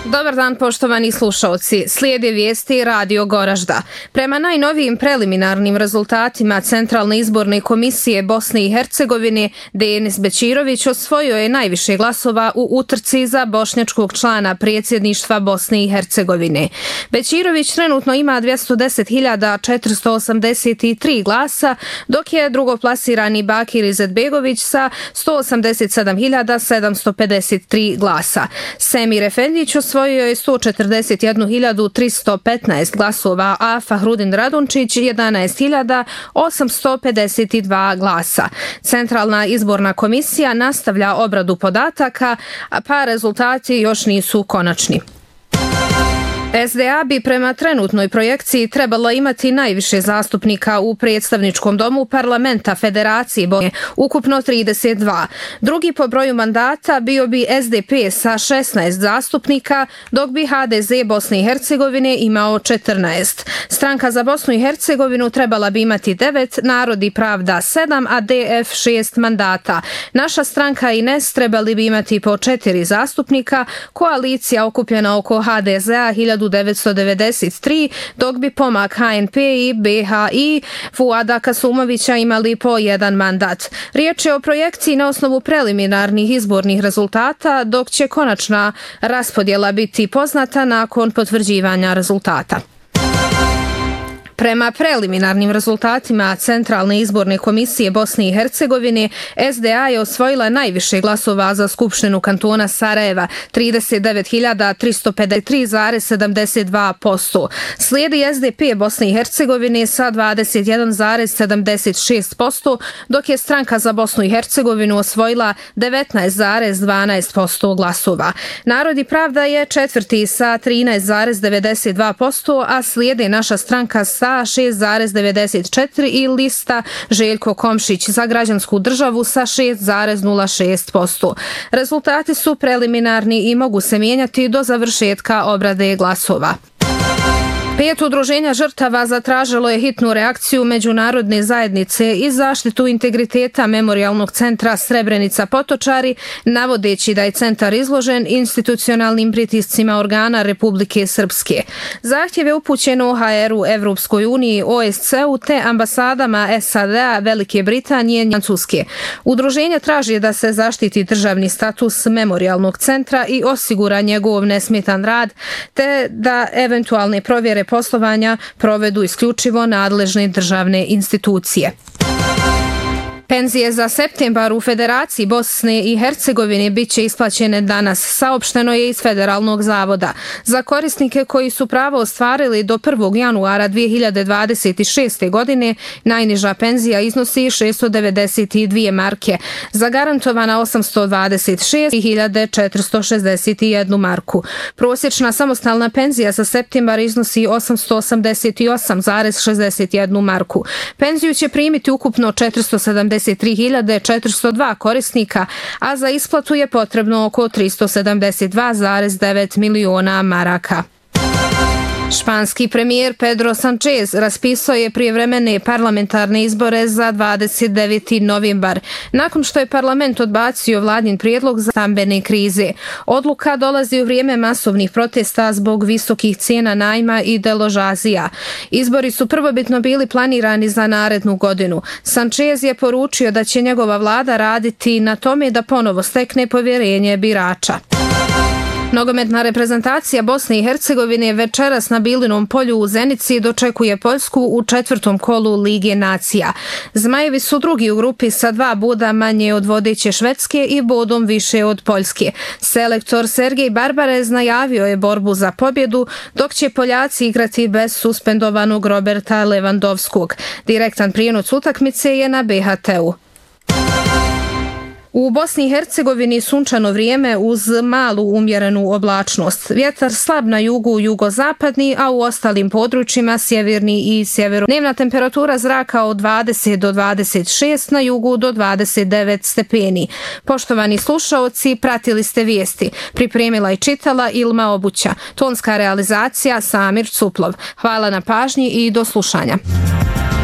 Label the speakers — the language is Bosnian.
Speaker 1: Dobar dan, poštovani slušalci. Slijede vijesti Radio Goražda. Prema najnovijim preliminarnim rezultatima Centralne izborne komisije Bosne i Hercegovine, Denis Bećirović osvojio je najviše glasova u utrci za bošnjačkog člana predsjedništva Bosne i Hercegovine. Bećirović trenutno ima 210.483 glasa, dok je drugoplasirani Bakir Izetbegović sa 187.753 glasa. Semir Efendić osvojio je 141.315 glasova, a Fahrudin Radunčić 11.852 glasa. Centralna izborna komisija nastavlja obradu podataka, pa rezultati još nisu konačni. SDA bi prema trenutnoj projekciji trebalo imati najviše zastupnika u predstavničkom domu parlamenta Federacije Bosne, ukupno 32. Drugi po broju mandata bio bi SDP sa 16 zastupnika, dok bi HDZ Bosne i Hercegovine imao 14. Stranka za Bosnu i Hercegovinu trebala bi imati 9, Narod i pravda 7, a DF 6 mandata. Naša stranka i NES trebali bi imati po 4 zastupnika, koalicija okupljena oko HDZ-a 1993, dok bi pomak HNP i BHI Fuada Kasumovića imali po 1 mandat. Riječ je o projekciji na osnovu preliminarnih izbornih rezultata, dok će konačna raspodjela biti poznata nakon potvrđivanja rezultata. Prema preliminarnim rezultatima Centralne izborne komisije Bosne i Hercegovine, SDA je osvojila najviše glasova za Skupštinu kantona Sarajeva, 39.353,72%. Slijedi SDP Bosne i Hercegovine sa 21,76%, dok je Stranka za Bosnu i Hercegovinu osvojila 19,12% glasova. Narod i pravda je četvrti sa 13,92%, a slijede Naša stranka sa 6,94% i lista Željko Komšić za građansku državu sa 6,06%. Rezultati su preliminarni i mogu se mijenjati do završetka obrade glasova. 5 udruženja žrtava zatražilo je hitnu reakciju međunarodne zajednice i zaštitu integriteta Memorijalnog centra Srebrenica Potočari, navodeći da je centar izložen institucionalnim pritiscima organa Republike Srpske. Zahtjev je upućen OHR-u, Evropskoj uniji, OSCE-u te ambasadama SAD-a, Velike Britanije i Francuske. Udruženja traži da se zaštiti državni status Memorijalnog centra i osigura njegov nesmetan rad, te da eventualne provjere poslovanja provedu isključivo nadležne državne institucije. Penzije za septembar u Federaciji Bosne i Hercegovine bit će isplaćene danas, saopšteno je iz Federalnog zavoda. Za korisnike koji su pravo ostvarili do 1. januara 2026. godine, najniža penzija iznosi 692 marke, zagarantovana 826.461 marku. Prosječna samostalna penzija za septembar iznosi 888,61 marku. Penziju će primiti ukupno 473.402 korisnika, a za isplatu je potrebno oko 372,9 miliona maraka. Španski premijer Pedro Sanchez raspisao je prijevremene parlamentarne izbore za 29. novembar, nakon što je parlament odbacio vladin prijedlog za stambene krize. Odluka dolazi u vrijeme masovnih protesta zbog visokih cijena najma i deložacija. Izbori su prvobitno bili planirani za narednu godinu. Sanchez je poručio da će njegova vlada raditi na tome da ponovo stekne povjerenje birača. Nogometna reprezentacija Bosne i Hercegovine večeras na Bilinom polju u Zenici dočekuje Poljsku u 4. kolu Lige nacija. Zmajevi su drugi u grupi sa 2 boda manje od vodeće Švedske i bodom više od Poljske. Selektor Sergej Barbarez najavio je borbu za pobjedu, dok će Poljaci igrati bez suspendovanog Roberta Lewandowskog. Direktan prijenos utakmice je na BHT-u. U Bosni i Hercegovini sunčano vrijeme uz malu umjerenu oblačnost. Vjetar slab na jugu, jugozapadni, a u ostalim područjima sjeverni i sjevero. Dnevna temperatura zraka od 20 do 26, na jugu do 29 stepeni. Poštovani slušaoci, pratili ste vijesti. Pripremila i čitala Ilma Obuća. Tonska realizacija Samir Cuplov. Hvala na pažnji i do slušanja.